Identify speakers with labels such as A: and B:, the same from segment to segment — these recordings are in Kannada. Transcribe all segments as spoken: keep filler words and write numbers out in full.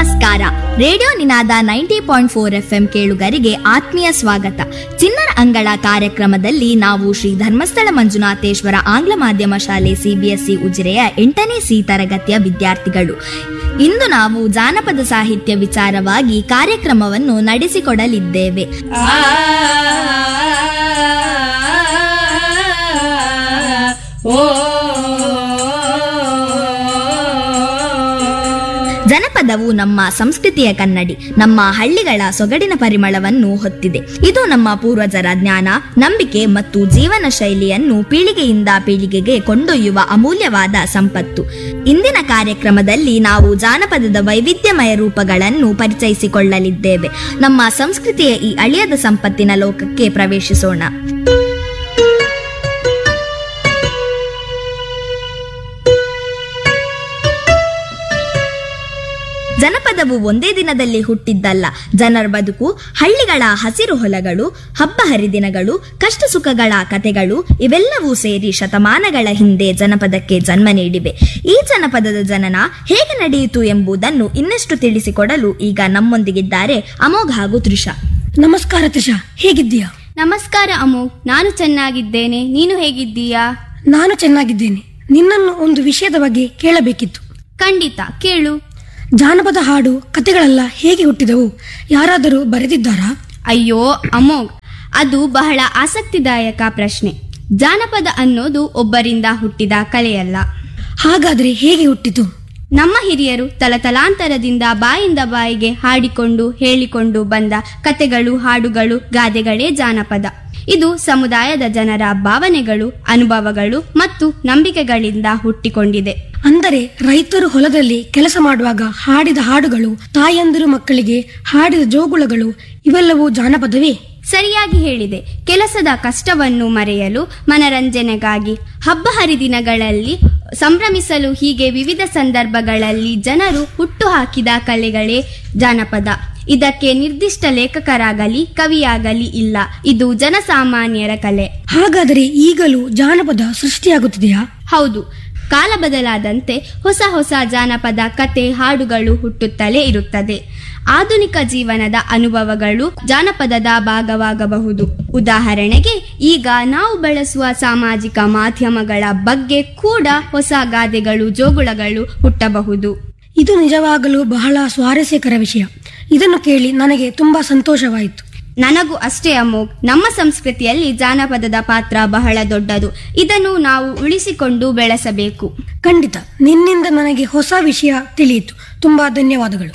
A: ನಮಸ್ಕಾರ. ರೇಡಿಯೋ ನಿನಾದ ninety point four F M ಕೇಳುಗರಿಗೆ ಆತ್ಮೀಯ ಸ್ವಾಗತ. ಚಿನ್ನರ ಅಂಗಳ ಕಾರ್ಯಕ್ರಮದಲ್ಲಿ ನಾವು ಶ್ರೀ ಧರ್ಮಸ್ಥಳ ಮಂಜುನಾಥೇಶ್ವರ ಆಂಗ್ಲ ಮಾಧ್ಯಮ ಶಾಲೆ ಸಿಬಿಎಸ್ಇ ಉಜಿರೆಯ ಎಂಟನೇ ಸಿ ತರಗತಿಯ ವಿದ್ಯಾರ್ಥಿಗಳು. ಇಂದು ನಾವು ಜಾನಪದ ಸಾಹಿತ್ಯ ವಿಚಾರವಾಗಿ ಕಾರ್ಯಕ್ರಮವನ್ನು ನಡೆಸಿಕೊಡಲಿದ್ದೇವೆ. ಜನಪದವು ನಮ್ಮ ಸಂಸ್ಕೃತಿಯ ಕನ್ನಡಿ, ನಮ್ಮ ಹಳ್ಳಿಗಳ ಸೊಗಡಿನ ಪರಿಮಳವನ್ನು ಹೊತ್ತಿದೆ. ಇದು ನಮ್ಮ ಪೂರ್ವಜರ ಜ್ಞಾನ, ನಂಬಿಕೆ ಮತ್ತು ಜೀವನ ಶೈಲಿಯನ್ನು ಪೀಳಿಗೆಯಿಂದ ಪೀಳಿಗೆಗೆ ಕೊಂಡೊಯ್ಯುವ ಅಮೂಲ್ಯವಾದ ಸಂಪತ್ತು. ಇಂದಿನ ಕಾರ್ಯಕ್ರಮದಲ್ಲಿ ನಾವು ಜಾನಪದದ ವೈವಿಧ್ಯಮಯ ರೂಪಗಳನ್ನು ಪರಿಚಯಿಸಿಕೊಳ್ಳಲಿದ್ದೇವೆ. ನಮ್ಮ ಸಂಸ್ಕೃತಿಯ ಈ ಅಳಿಯದ ಸಂಪತ್ತಿನ ಲೋಕಕ್ಕೆ ಪ್ರವೇಶಿಸೋಣ. ಜನಪದವು ಒಂದೇ ದಿನದಲ್ಲಿ ಹುಟ್ಟಿದ್ದಲ್ಲ. ಜನರ ಬದುಕು, ಹಳ್ಳಿಗಳ ಹಸಿರು ಹೊಲಗಳು, ಹಬ್ಬ ಹರಿದಿನಗಳು, ಕಷ್ಟ ಸುಖಗಳ ಕಥೆಗಳು ಇವೆಲ್ಲವೂ ಸೇರಿ ಶತಮಾನಗಳ ಹಿಂದೆ ಜನಪದಕ್ಕೆ ಜನ್ಮ ನೀಡಿವೆ. ಈ ಜನಪದದ ಜನನ ಹೇಗೆ ನಡೆಯಿತು ಎಂಬುದನ್ನು ಇನ್ನಷ್ಟು ತಿಳಿಸಿಕೊಡಲು ಈಗ ನಮ್ಮೊಂದಿಗಿದ್ದಾರೆ ಅಮೋಘ್ ಹಾಗೂ ತ್ರಿಷಾ.
B: ನಮಸ್ಕಾರ ತ್ರಿಷಾ, ಹೇಗಿದ್ದೀಯಾ?
C: ನಮಸ್ಕಾರ ಅಮೋಘ್, ನಾನು ಚೆನ್ನಾಗಿದ್ದೇನೆ. ನೀನು ಹೇಗಿದ್ದೀಯಾ?
B: ನಾನು ಚೆನ್ನಾಗಿದ್ದೇನೆ. ನಿನ್ನನ್ನು ಒಂದು ವಿಷಯದ ಬಗ್ಗೆ ಕೇಳಬೇಕಿತ್ತು.
C: ಖಂಡಿತ ಕೇಳು.
B: ಜಾನಪದ ಹಾಡು ಕಥೆಗಳೆಲ್ಲ ಹೇಗೆ ಹುಟ್ಟಿದವು? ಯಾರಾದರೂ ಬರೆದಿದ್ದಾರಾ?
C: ಅಯ್ಯೋ ಅಮೋಘ್, ಅದು ಬಹಳ ಆಸಕ್ತಿದಾಯಕ ಪ್ರಶ್ನೆ. ಜಾನಪದ ಅನ್ನೋದು ಒಬ್ಬರಿಂದ ಹುಟ್ಟಿದ ಕಲೆಯಲ್ಲ.
B: ಹಾಗಾದರೆ ಹೇಗೆ ಹುಟ್ಟಿತು?
C: ನಮ್ಮ ಹಿರಿಯರು ತಲತಲಾಂತರದಿಂದ ಬಾಯಿಂದ ಬಾಯಿಗೆ ಹಾಡಿಕೊಂಡು ಹೇಳಿಕೊಂಡು ಬಂದ ಕಥೆಗಳು, ಹಾಡುಗಳು, ಗಾದೆಗಳೇ ಜಾನಪದ. ಇದು ಸಮುದಾಯದ ಜನರ ಭಾವನೆಗಳು, ಅನುಭವಗಳು ಮತ್ತು ನಂಬಿಕೆಗಳಿಂದ ಹುಟ್ಟಿಕೊಂಡಿದೆ.
B: ಅಂದರೆ ರೈತರು ಹೊಲದಲ್ಲಿ ಕೆಲಸ ಮಾಡುವಾಗ ಹಾಡಿದ ಹಾಡುಗಳು, ತಾಯಂದಿರು ಮಕ್ಕಳಿಗೆ ಹಾಡಿದ ಜೋಗುಳಗಳು ಇವೆಲ್ಲವೂ ಜಾನಪದವೇ?
C: ಸರಿಯಾಗಿ ಹೇಳಿದೆ. ಕೆಲಸದ ಕಷ್ಟವನ್ನು ಮರೆಯಲು, ಮನರಂಜನೆಗಾಗಿ, ಹಬ್ಬ ಹರಿದಿನಗಳಲ್ಲಿ ಸಂಭ್ರಮಿಸಲು, ಹೀಗೆ ವಿವಿಧ ಸಂದರ್ಭಗಳಲ್ಲಿ ಜನರು ಹುಟ್ಟು ಹಾಕಿದ ಕಲೆಗಳೇ ಜಾನಪದ. ಇದಕ್ಕೆ ನಿರ್ದಿಷ್ಟ ಲೇಖಕರಾಗಲಿ ಕವಿಯಾಗಲಿ ಇಲ್ಲ. ಇದು ಜನಸಾಮಾನ್ಯರ ಕಲೆ.
B: ಹಾಗಾದರೆ ಈಗಲೂ ಜಾನಪದ ಸೃಷ್ಟಿಯಾಗುತ್ತಿದೆಯಾ?
C: ಹೌದು. ಕಾಲ ಬದಲಾದಂತೆ ಹೊಸ ಹೊಸ ಜಾನಪದ ಕತೆ, ಹಾಡುಗಳು ಹುಟ್ಟುತ್ತಲೇ ಇರುತ್ತದೆ. ಆಧುನಿಕ ಜೀವನದ ಅನುಭವಗಳು ಜಾನಪದದ ಭಾಗವಾಗಬಹುದು. ಉದಾಹರಣೆಗೆ, ಈಗ ನಾವು ಬಳಸುವ ಸಾಮಾಜಿಕ ಮಾಧ್ಯಮಗಳ ಬಗ್ಗೆ ಕೂಡ ಹೊಸ ಗಾದೆಗಳು, ಜೋಗುಳಗಳು ಹುಟ್ಟಬಹುದು.
B: ಇದು ನಿಜವಾಗಲೂ ಬಹಳ ಸ್ವಾರಸ್ಯಕರ ವಿಷಯ. ಇದನ್ನು ಕೇಳಿ ನನಗೆ ತುಂಬಾ ಸಂತೋಷವಾಯಿತು.
C: ನನಗೂ ಅಷ್ಟೇ ಅಮೋಘ್. ನಮ್ಮ ಸಂಸ್ಕೃತಿಯಲ್ಲಿ ಜಾನಪದದ ಪಾತ್ರ ಬಹಳ ದೊಡ್ಡದು. ಇದನ್ನು ನಾವು ಉಳಿಸಿಕೊಂಡು ಬೆಳೆಸಬೇಕು.
B: ಖಂಡಿತ. ನಿನ್ನಿಂದ ನನಗೆ ಹೊಸ ವಿಷಯ ತಿಳಿಯಿತು. ತುಂಬಾ ಧನ್ಯವಾದಗಳು.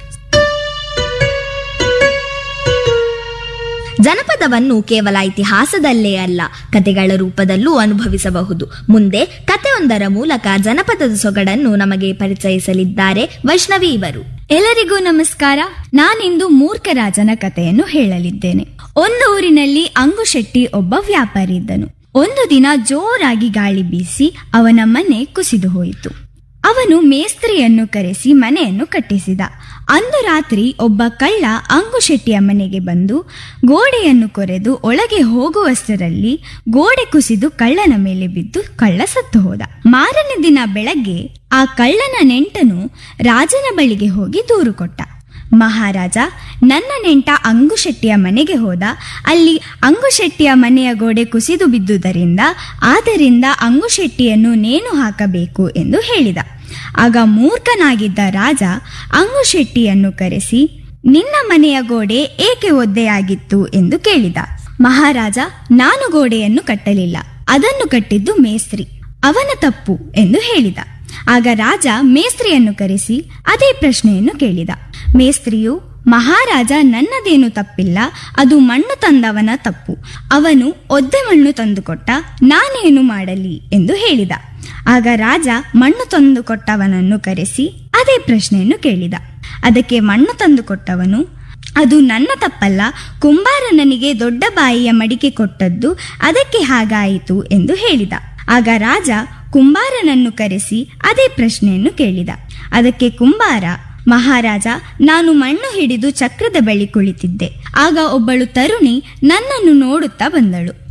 A: ಜನಪದವನ್ನು ಕೇವಲ ಇತಿಹಾಸದಲ್ಲೇ ಅಲ್ಲ, ಕತೆಗಳ ರೂಪದಲ್ಲೂ ಅನುಭವಿಸಬಹುದು. ಮುಂದೆ ಕತೆಯೊಂದರ ಮೂಲಕ ಜನಪದದ ಸೊಗಡನ್ನು ನಮಗೆ ಪರಿಚಯಿಸಲಿದ್ದಾರೆ ವೈಷ್ಣವಿ ಇವರು.
D: ಎಲ್ಲರಿಗೂ ನಮಸ್ಕಾರ. ನಾನಿಂದು ಮೂರ್ಖರಾಜನ ಕಥೆಯನ್ನು ಹೇಳಲಿದ್ದೇನೆ. ಒಂದು ಊರಿನಲ್ಲಿ ಅಂಗುಶೆಟ್ಟಿ ಒಬ್ಬ ವ್ಯಾಪಾರಿ ಇದ್ದನು. ಒಂದು ದಿನ ಜೋರಾಗಿ ಗಾಳಿ ಬೀಸಿ ಅವನ ಮನೆ ಕುಸಿದು ಹೋಯಿತು. ಅವನು ಮೇಸ್ತ್ರಿಯನ್ನು ಕರೆಸಿ ಮನೆಯನ್ನು ಕಟ್ಟಿಸಿದ. ಅಂದು ರಾತ್ರಿ ಒಬ್ಬ ಕಳ್ಳ ಅಂಗುಶೆಟ್ಟಿಯ ಮನೆಗೆ ಬಂದು ಗೋಡೆಯನ್ನು ಕೊರೆದು ಒಳಗೆ ಹೋಗುವಷ್ಟರಲ್ಲಿ ಗೋಡೆ ಕುಸಿದು ಕಳ್ಳನ ಮೇಲೆ ಬಿದ್ದು ಕಳ್ಳ ಸತ್ತು ಹೋದ. ಮಾರನೇ ದಿನ ಬೆಳಗ್ಗೆ ಆ ಕಳ್ಳನ ನೆಂಟನು ರಾಜನ ಬಳಿಗೆ ಹೋಗಿ ದೂರು ಕೊಟ್ಟ. ಮಹಾರಾಜ, ನನ್ನ ನೆಂಟ ಅಂಗುಶೆಟ್ಟಿಯ ಮನೆಗೆ ಹೋದ. ಅಲ್ಲಿ ಅಂಗುಶೆಟ್ಟಿಯ ಮನೆಯ ಗೋಡೆ ಕುಸಿದು ಬಿದ್ದುದರಿಂದ ಆದ್ದರಿಂದ ಅಂಗುಶೆಟ್ಟಿಯನ್ನು ನೇಣು ಹಾಕಬೇಕು ಎಂದು ಹೇಳಿದ. ಆಗ ಮೂರ್ಖನಾಗಿದ್ದ ರಾಜ ಅಂಗುಶೆಟ್ಟಿಯನ್ನು ಕರೆಸಿ, ನಿನ್ನ ಮನೆಯ ಗೋಡೆ ಏಕೆ ಒದ್ದೆಯಾಗಿತ್ತು ಎಂದು ಕೇಳಿದ. ಮಹಾರಾಜ, ನಾನು ಗೋಡೆಯನ್ನು ಕಟ್ಟಲಿಲ್ಲ, ಅದನ್ನು ಕಟ್ಟಿದ್ದು ಮೇಸ್ತ್ರಿ, ಅವನ ತಪ್ಪು ಎಂದು ಹೇಳಿದ. ಆಗ ರಾಜ ಮೇಸ್ತ್ರಿಯನ್ನು ಕರೆಸಿ ಅದೇ ಪ್ರಶ್ನೆಯನ್ನು ಕೇಳಿದ. ಮೇಸ್ತ್ರಿಯು, ಮಹಾರಾಜ, ನನ್ನದೇನು ತಪ್ಪಿಲ್ಲ, ಅದು ಮಣ್ಣು ತಂದವನ ತಪ್ಪು, ಅವನು ಒದ್ದೆ ಮಣ್ಣು ತಂದುಕೊಟ್ಟ, ನಾನೇನು ಮಾಡಲಿ ಎಂದು ಹೇಳಿದ. ಆಗ ರಾಜ ಮಣ್ಣು ತಂದುಕೊಟ್ಟವನನ್ನು ಕರೆಸಿ ಅದೇ ಪ್ರಶ್ನೆಯನ್ನು ಕೇಳಿದ. ಅದಕ್ಕೆ ಮಣ್ಣು ತಂದುಕೊಟ್ಟವನು, ಅದು ನನ್ನ ತಪ್ಪಲ್ಲ, ಕುಂಬಾರ ನನಗೆ ದೊಡ್ಡ ಬಾಯಿಯ ಮಡಿಕೆ ಕೊಟ್ಟದ್ದು, ಅದಕ್ಕೆ ಹಾಗಾಯಿತು ಎಂದು ಹೇಳಿದ. ಆಗ ರಾಜ ಕುಂಬಾರನನ್ನು ಕರೆಸಿ ಅದೇ ಪ್ರಶ್ನೆಯನ್ನು ಕೇಳಿದ. ಅದಕ್ಕೆ ಕುಂಬಾರ, ಮಹಾರಾಜ, ನಾನು ಮಣ್ಣು ಹಿಡಿದು ಚಕ್ರದ ಬಳಿ ಕುಳಿತಿದ್ದೆ. ಆಗ ಒಬ್ಬಳು ತರುಣಿ ನನ್ನನ್ನು ನೋಡುತ್ತಾ ಬಂದಳು.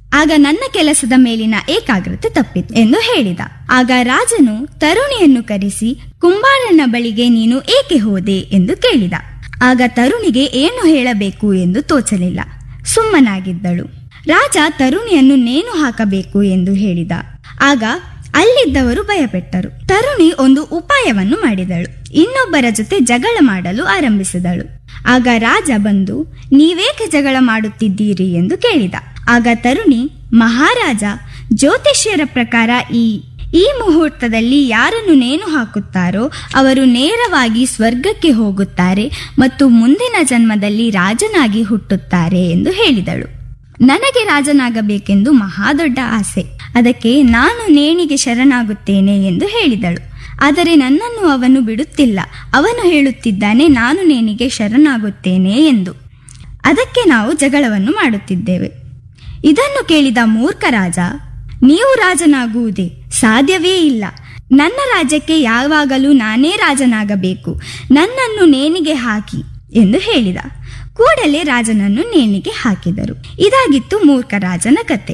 D: ಆಗ ನನ್ನ ಕೆಲಸದ ಮೇಲಿನ ಏಕಾಗ್ರತೆ ತಪ್ಪಿತು ಎಂದು ಹೇಳಿದ. ಆಗ ರಾಜನು ತರುಣಿಯನ್ನು ಕರೆಸಿ ಕುಂಬಾರನ ಬಳಿಗೆ ನೀನು ಏಕೆ ಹೋದೆ ಎಂದು ಕೇಳಿದ. ಆಗ ತರುಣಿಗೆ ಏನು ಹೇಳಬೇಕು ಎಂದು ತೋಚಲಿಲ್ಲ, ಸುಮ್ಮನಾಗಿದ್ದಳು. ರಾಜ ತರುಣಿಯನ್ನು ನೇಣು ಹಾಕಬೇಕು ಎಂದು ಹೇಳಿದ. ಆಗ ಅಲ್ಲಿದ್ದವರು ಭಯಪಟ್ಟರು. ತರುಣಿ ಒಂದು ಉಪಾಯವನ್ನು ಮಾಡಿದಳು. ಇನ್ನೊಬ್ಬರ ಜೊತೆ ಜಗಳ ಮಾಡಲು ಆರಂಭಿಸಿದಳು. ಆಗ ರಾಜ ಬಂದು ನೀವೇಕೆ ಜಗಳ ಮಾಡುತ್ತಿದ್ದೀರಿ ಎಂದು ಕೇಳಿದ. ಆಗ ತರುಣಿ, ಮಹಾರಾಜ, ಜ್ಯೋತಿಷ್ಯರ ಪ್ರಕಾರ ಈ ಈ ಮುಹೂರ್ತದಲ್ಲಿ ಯಾರನ್ನು ನೇಣು ಹಾಕುತ್ತಾರೋ ಅವರು ನೇರವಾಗಿ ಸ್ವರ್ಗಕ್ಕೆ ಹೋಗುತ್ತಾರೆ ಮತ್ತು ಮುಂದಿನ ಜನ್ಮದಲ್ಲಿ ರಾಜನಾಗಿ ಹುಟ್ಟುತ್ತಾರೆ ಎಂದು ಹೇಳಿದಳು. ನನಗೆ ರಾಜನಾಗಬೇಕೆಂದು ಮಹಾದೊಡ್ಡ ಆಸೆ. ಅದಕ್ಕೆ ನಾನು ನೇಣಿಗೆ ಶರಣಾಗುತ್ತೇನೆ ಎಂದು ಹೇಳಿದಳು. ಆದರೆ ನನ್ನನ್ನು ಅವನು ಬಿಡುತ್ತಿಲ್ಲ. ಅವನು ಹೇಳುತ್ತಿದ್ದಾನೆ ನಾನು ನೇಣಿಗೆ ಶರಣಾಗುತ್ತೇನೆ ಎಂದು. ಅದಕ್ಕೆ ನಾವು ಜಗಳವನ್ನು ಮಾಡುತ್ತಿದ್ದೇವೆ. ಇದನ್ನು ಕೇಳಿದ ಮೂರ್ಖ ರಾಜ, ನೀವು ರಾಜನಾಗುವುದೇ ಸಾಧ್ಯವೇ ಇಲ್ಲ. ನನ್ನ ರಾಜ್ಯಕ್ಕೆ ಯಾವಾಗಲೂ ನಾನೇ ರಾಜನಾಗಬೇಕು. ನನ್ನನ್ನು ನೇಣಿಗೆ ಹಾಕಿ ಎಂದು ಹೇಳಿದ. ಕೂಡಲೇ ರಾಜನನ್ನು ನೇಣಿಗೆ ಹಾಕಿದರು. ಇದಾಗಿತ್ತು ಮೂರ್ಖ ರಾಜನ ಕತೆ.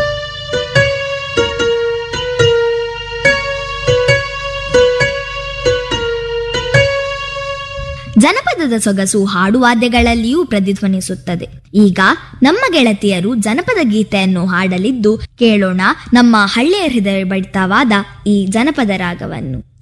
A: ಜನಪದದ ಸೊಗಸು ಹಾಡುವಾದ್ಯಗಳಲ್ಲಿಯೂ ಪ್ರತಿಧ್ವನಿಸುತ್ತದೆ. ಈಗ ನಮ್ಮ ಗೆಳತಿಯರು ಜನಪದ ಗೀತೆಯನ್ನು ಹಾಡಲಿದ್ದು ಕೇಳೋಣ ನಮ್ಮ ಹಳ್ಳಿಯ ಹೃದಯ ಬಡಿತವಾದ ಈ ಜನಪದ ರಾಗವನ್ನು.